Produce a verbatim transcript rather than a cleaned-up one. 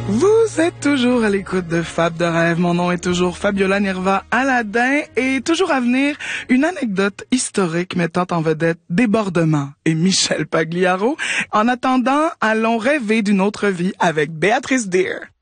Vous êtes toujours à l'écoute de Fab de rêve. Mon nom est toujours Fabiola Nerva Aladin et toujours à venir une anecdote historique mettant en vedette Débordement et Michel Pagliaro. En attendant, allons rêver d'une autre vie avec Béatrice Deer.